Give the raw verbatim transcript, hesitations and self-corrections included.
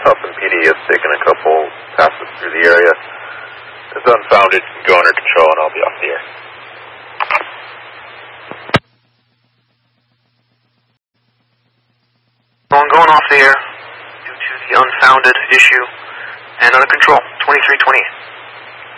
Elton P D has taken a couple passes through the area. It's unfounded. Go under control, and I'll be off the air. I'm going off the air due to the unfounded issue and under control. twenty-three twenty-eight.